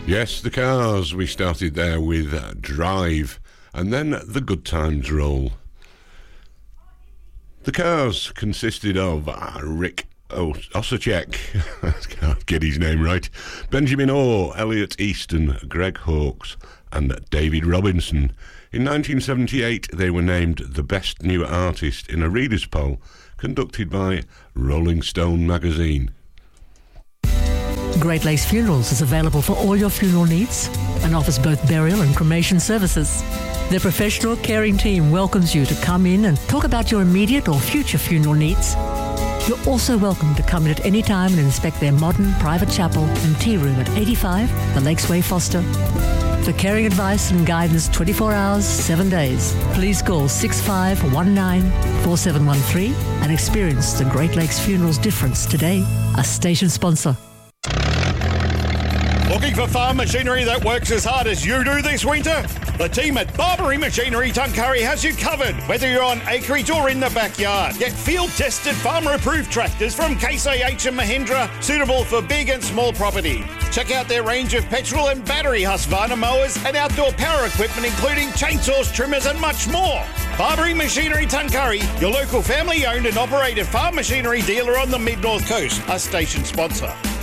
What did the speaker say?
Yes, the Cars. We started there with Drive, and then the Good Times Roll. The Cars consisted of Rick Osacek, I can't get his name right, Benjamin Orr, Elliot Easton, Greg Hawkes, and David Robinson. In 1978, they were named the best new artist in a readers' poll conducted by Rolling Stone magazine. Great Lakes Funerals is available for all your funeral needs and offers both burial and cremation services. Their professional, caring team welcomes you to come in and talk about your immediate or future funeral needs. You're also welcome to come in at any time and inspect their modern private chapel and tea room at 85 The Lakes Way, Foster. For caring advice and guidance 24 hours, 7 days, please call 6519-4713 and experience the Great Lakes Funerals difference today. A station sponsor. Looking for farm machinery that works as hard as you do this winter? The team at Barbary Machinery Tuncurry has you covered, whether you're on acreage or in the backyard. Get field-tested, farmer-approved tractors from Case IH and Mahindra, suitable for big and small property. Check out their range of petrol and battery Husqvarna mowers and outdoor power equipment, including chainsaws, trimmers and much more. Barbary Machinery Tuncurry, your local family-owned and operated farm machinery dealer on the Mid-North Coast, a station sponsor.